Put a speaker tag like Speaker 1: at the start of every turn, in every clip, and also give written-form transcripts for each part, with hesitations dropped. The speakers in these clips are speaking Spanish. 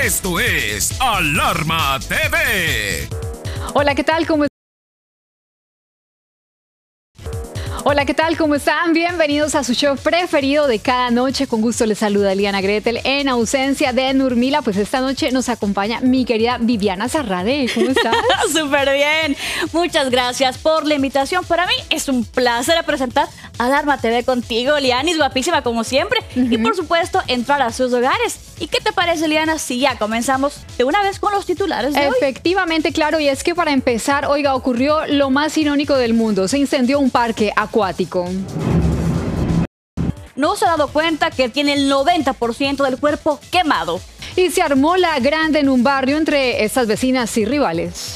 Speaker 1: Esto es Alarma TV.
Speaker 2: Hola, ¿qué tal? Hola, ¿qué tal? ¿Cómo están? Bienvenidos a su show preferido de cada noche. Con gusto les saluda Liana Gretel en ausencia de Nurmila. Pues esta noche nos acompaña mi querida Viviana Zarrade. ¿Cómo estás?
Speaker 3: Súper bien. Muchas gracias por la invitación. Para mí es un placer presentar Alarma TV contigo, Lianis, guapísima como siempre. Y por supuesto, entrar a sus hogares. ¿Y qué te parece, Liana, si ya comenzamos de una vez con los titulares de hoy?
Speaker 2: Efectivamente, claro. Y es que para empezar, oiga, ocurrió lo más irónico del mundo. Se incendió un parque acuático.
Speaker 3: No se ha dado cuenta que tiene el 90% del cuerpo quemado.
Speaker 2: Y se armó la grande en un barrio entre estas vecinas y rivales.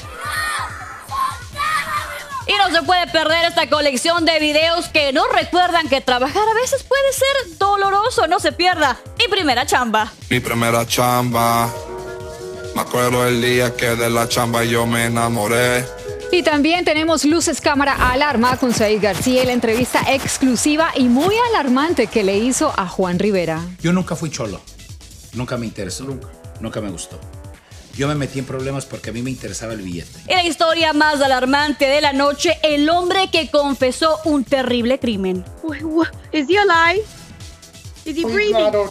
Speaker 3: Y no se puede perder esta colección de videos que nos recuerdan que trabajar a veces puede ser doloroso. No se pierda mi primera chamba.
Speaker 4: Mi primera chamba. Me acuerdo el día que de la chamba yo me enamoré.
Speaker 2: Y también tenemos luces, cámara, alarma con Said García y la entrevista exclusiva y muy alarmante que le hizo a Juan Rivera.
Speaker 5: Yo nunca fui cholo, nunca me interesó, nunca me gustó. Yo me metí en problemas porque a mí me interesaba el billete.
Speaker 3: En la historia más alarmante de la noche, el hombre que confesó un terrible crimen.
Speaker 6: Is he alive? Is he breathing?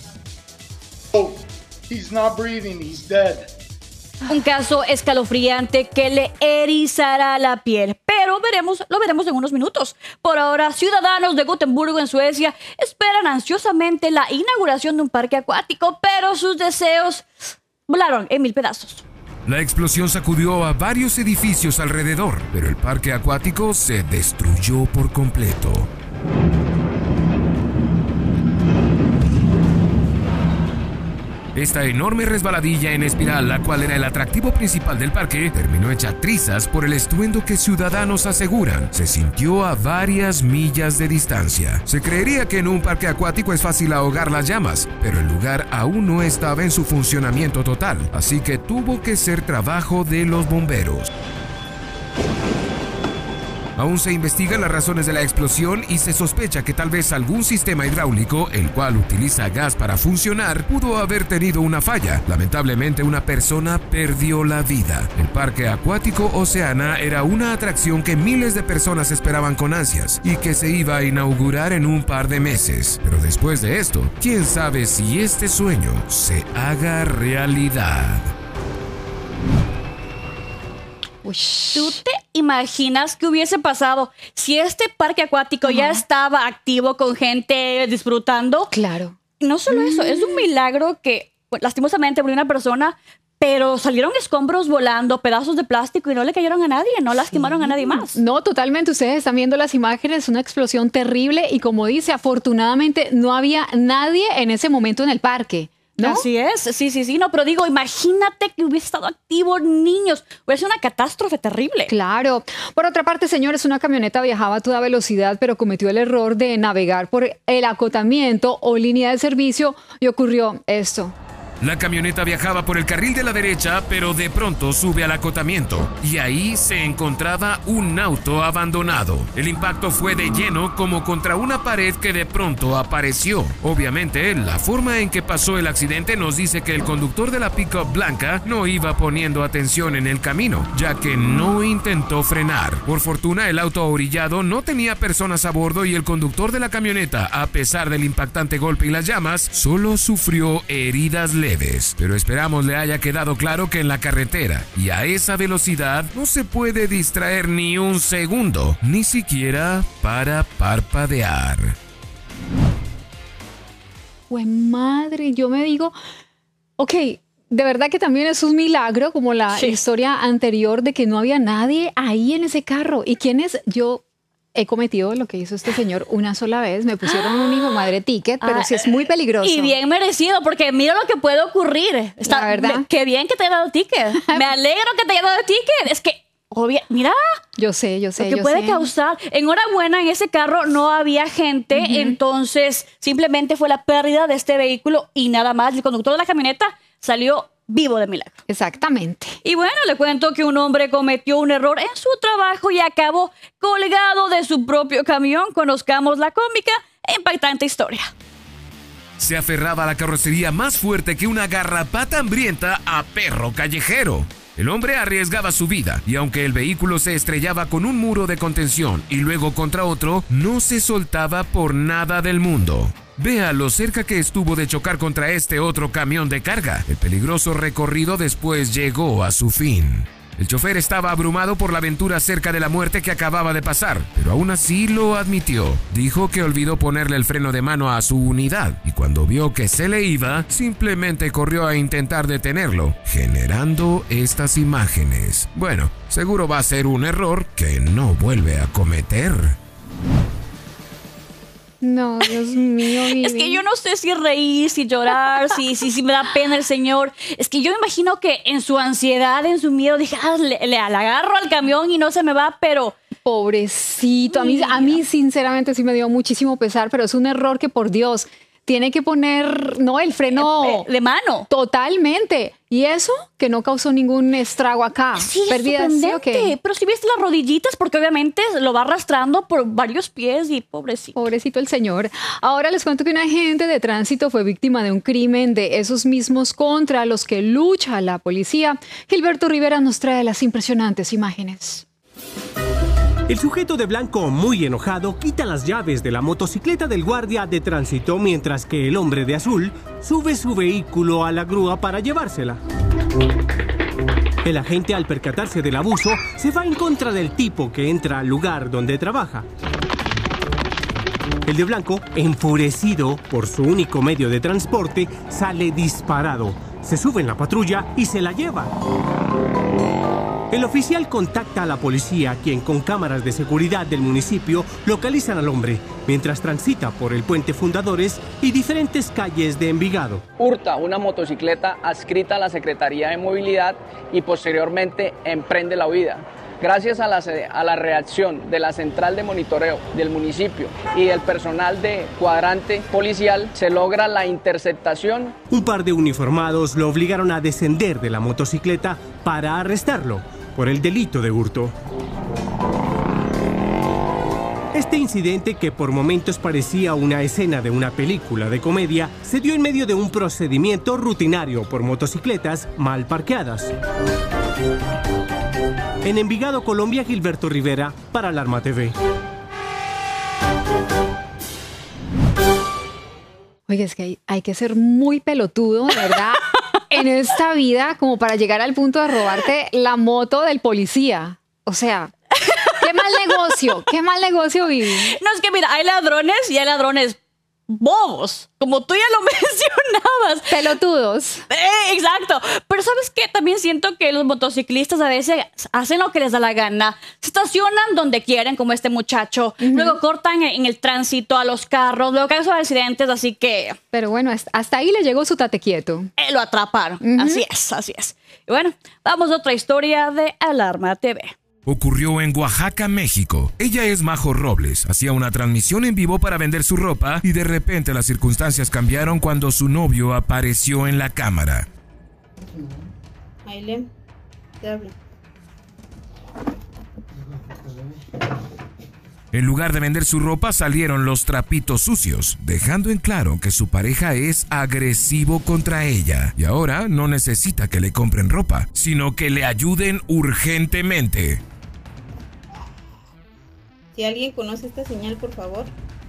Speaker 7: He's not breathing, he's dead.
Speaker 3: Un caso escalofriante que le erizará la piel, pero lo veremos en unos minutos. Por ahora, ciudadanos de Gotemburgo, en Suecia, esperan ansiosamente la inauguración de un parque acuático, pero sus deseos volaron en 1000 pedazos.
Speaker 1: La explosión sacudió a varios edificios alrededor, pero el parque acuático se destruyó por completo. Esta enorme resbaladilla en espiral, la cual era el atractivo principal del parque, terminó hecha trizas por el estruendo que ciudadanos aseguran se sintió a varias millas de distancia. Se creería que en un parque acuático es fácil ahogar las llamas, pero el lugar aún no estaba en su funcionamiento total, así que tuvo que ser trabajo de los bomberos. Aún se investigan las razones de la explosión y se sospecha que tal vez algún sistema hidráulico, el cual utiliza gas para funcionar, pudo haber tenido una falla. Lamentablemente, una persona perdió la vida. El Parque Acuático Oceana era una atracción que miles de personas esperaban con ansias y que se iba a inaugurar en un par de meses. Pero después de esto, quién sabe si este sueño se haga realidad.
Speaker 3: ¿Tú te imaginas qué hubiese pasado si este parque acuático ya estaba activo con gente disfrutando?
Speaker 2: Claro.
Speaker 3: Y no solo eso, es un milagro que lastimosamente murió una persona, pero salieron escombros volando, pedazos de plástico y no le cayeron a nadie, no lastimaron a nadie más.
Speaker 2: No, totalmente. Ustedes están viendo las imágenes, una explosión terrible y como dice, afortunadamente no había nadie en ese momento en el parque. ¿No?
Speaker 3: Así es, sí, no, pero digo, imagínate que hubiese estado activo niños, hubiese sido una catástrofe terrible.
Speaker 2: Claro. Por otra parte, señores, una camioneta viajaba a toda velocidad, pero cometió el error de navegar por el acotamiento o línea de servicio y ocurrió esto.
Speaker 1: La camioneta viajaba por el carril de la derecha, pero de pronto sube al acotamiento y ahí se encontraba un auto abandonado. El impacto fue de lleno como contra una pared que de pronto apareció. Obviamente, la forma en que pasó el accidente nos dice que el conductor de la pick-up blanca no iba poniendo atención en el camino, ya que no intentó frenar. Por fortuna, el auto orillado no tenía personas a bordo y el conductor de la camioneta, a pesar del impactante golpe y las llamas, solo sufrió heridas leves. Pero esperamos le haya quedado claro que en la carretera y a esa velocidad no se puede distraer ni un segundo, ni siquiera para parpadear.
Speaker 2: Pues madre, yo me digo, ok, de verdad que también es un milagro como la historia anterior de que no había nadie ahí en ese carro. ¿Y quién es? Yo he cometido lo que hizo este señor una sola vez. Me pusieron un hijo madre ticket, pero sí es muy peligroso.
Speaker 3: Y bien merecido, porque mira lo que puede ocurrir.
Speaker 2: La verdad.
Speaker 3: Qué bien que te haya dado ticket. Me alegro que te haya dado ticket. Es que, mira.
Speaker 2: Yo sé.
Speaker 3: Lo que puede causar. Enhorabuena, en ese carro no había gente, entonces simplemente fue la pérdida de este vehículo y nada más. El conductor de la camioneta salió vivo de milagro.
Speaker 2: Exactamente.
Speaker 3: Y bueno, le cuento que un hombre cometió un error en su trabajo y acabó colgado de su propio camión. Conozcamos la cómica e impactante historia.
Speaker 1: Se aferraba a la carrocería más fuerte que una garrapata hambrienta a perro callejero. El hombre arriesgaba su vida y aunque el vehículo se estrellaba con un muro de contención y luego contra otro, no se soltaba por nada del mundo. Vea lo cerca que estuvo de chocar contra este otro camión de carga. El peligroso recorrido después llegó a su fin. El chofer estaba abrumado por la aventura cerca de la muerte que acababa de pasar, pero aún así lo admitió. Dijo que olvidó ponerle el freno de mano a su unidad y cuando vio que se le iba, simplemente corrió a intentar detenerlo, generando estas imágenes. Bueno, seguro va a ser un error que no vuelve a cometer.
Speaker 2: No, Dios mío, Vivi.
Speaker 3: Es que yo no sé si reír, si llorar, si me da pena el señor. Es que yo me imagino que en su ansiedad, en su miedo, dije, le agarro al camión y no se me va, pero...
Speaker 2: Pobrecito, a mí sinceramente sí me dio muchísimo pesar, pero es un error que por Dios tiene que poner, no, el freno
Speaker 3: de mano.
Speaker 2: Totalmente. Y eso que no causó ningún estrago acá.
Speaker 3: Sí,
Speaker 2: Pérdidas,
Speaker 3: es
Speaker 2: ¿sí o qué?
Speaker 3: Pero si viste las rodillitas, porque obviamente lo va arrastrando por varios pies y pobrecito.
Speaker 2: Pobrecito el señor. Ahora les cuento que un agente de tránsito fue víctima de un crimen de esos mismos contra los que lucha la policía. Gilberto Rivera nos trae las impresionantes imágenes.
Speaker 7: El sujeto de blanco, muy enojado, quita las llaves de la motocicleta del guardia de tránsito mientras que el hombre de azul sube su vehículo a la grúa para llevársela. El agente, al percatarse del abuso, se va en contra del tipo que entra al lugar donde trabaja. El de blanco, enfurecido por su único medio de transporte, sale disparado, se sube en la patrulla y se la lleva. El oficial contacta a la policía, quien con cámaras de seguridad del municipio localizan al hombre, mientras transita por el Puente Fundadores y diferentes calles de Envigado.
Speaker 8: Hurta una motocicleta adscrita a la Secretaría de Movilidad y posteriormente emprende la huida. Gracias a la reacción de la central de monitoreo del municipio y del personal de cuadrante policial, se logra la interceptación.
Speaker 7: Un par de uniformados lo obligaron a descender de la motocicleta para arrestarlo por el delito de hurto. Este incidente, que por momentos parecía una escena de una película de comedia, se dio en medio de un procedimiento rutinario por motocicletas mal parqueadas. En Envigado, Colombia, Gilberto Rivera, para Alarma TV.
Speaker 2: Oye, es que hay que ser muy pelotudo, de verdad, en esta vida como para llegar al punto de robarte la moto del policía. O sea, qué mal negocio, Vivi.
Speaker 3: No, es que mira, hay ladrones y hay ladrones bobos, como tú ya lo mencionabas.
Speaker 2: Pelotudos.
Speaker 3: Exacto. Pero ¿sabes qué? También siento que los motociclistas a veces hacen lo que les da la gana. Se estacionan donde quieren, como este muchacho. Luego cortan en el tránsito a los carros. Luego causan accidentes, así que...
Speaker 2: Pero bueno, hasta ahí le llegó su tate quieto.
Speaker 3: Lo atraparon. Así es. Y bueno, vamos a otra historia de Alarma TV.
Speaker 1: Ocurrió en Oaxaca, México. Ella es Majo Robles. Hacía una transmisión en vivo para vender su ropa y de repente las circunstancias cambiaron cuando su novio apareció en la cámara.
Speaker 6: Ailem, te hablo.
Speaker 1: En lugar de vender su ropa, salieron los trapitos sucios, dejando en claro que su pareja es agresivo contra ella. Y ahora no necesita que le compren ropa, sino que le ayuden urgentemente.
Speaker 6: Si alguien conoce esta señal, por favor.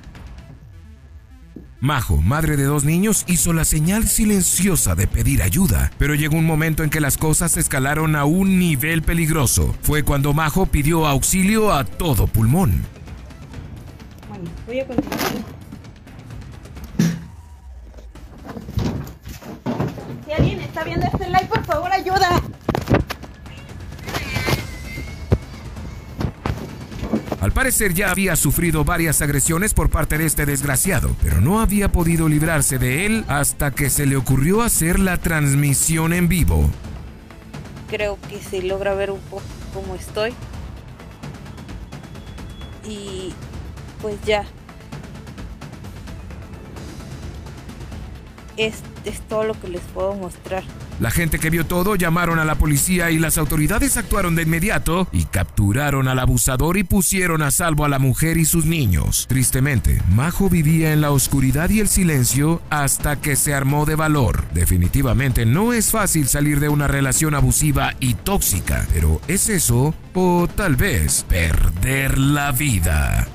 Speaker 1: Majo, madre de 2 niños, hizo la señal silenciosa de pedir ayuda, pero llegó un momento en que las cosas escalaron a un nivel peligroso. Fue cuando Majo pidió auxilio a todo pulmón.
Speaker 6: Bueno, voy a continuar. Si alguien está viendo este live, por favor, ayuda.
Speaker 1: Al parecer ya había sufrido varias agresiones por parte de este desgraciado, pero no había podido librarse de él hasta que se le ocurrió hacer la transmisión en vivo.
Speaker 6: Creo que se logra ver un poco cómo estoy. Y pues ya.
Speaker 9: es todo lo que les puedo mostrar.
Speaker 1: La gente que vio todo llamaron a la policía y las autoridades actuaron de inmediato y capturaron al abusador y pusieron a salvo a la mujer y sus niños. Tristemente, Majo vivía en la oscuridad y el silencio hasta que se armó de valor. Definitivamente no es fácil salir de una relación abusiva y tóxica, pero ¿es eso o tal vez perder la vida?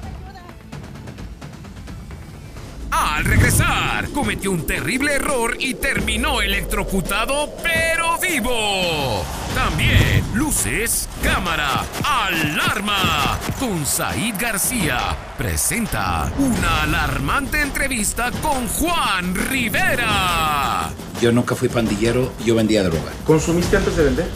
Speaker 1: Al regresar, cometió un terrible error y terminó electrocutado, pero vivo. También, luces, cámara, alarma. Con Said García presenta una alarmante entrevista con Juan Rivera.
Speaker 5: Yo nunca fui pandillero, yo vendía droga.
Speaker 10: ¿Consumiste antes de vender?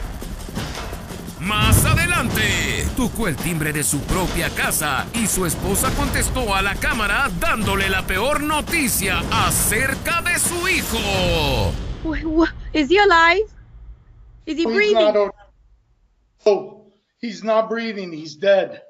Speaker 1: Más adelante, tocó el timbre de su propia casa y su esposa contestó a la cámara dándole la peor noticia acerca de su hijo.
Speaker 6: Is he alive? Is he breathing?
Speaker 10: Oh, he's not breathing. He's dead.